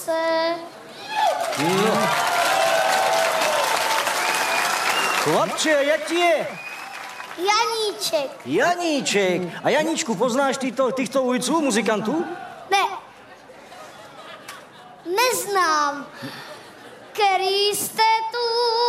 se. No. Chlapče, jak ti je? Janíček. Janíček. A Janíčku, poznáš týchto ulicu, muzikantů? Ne. Neznám. Který jste tu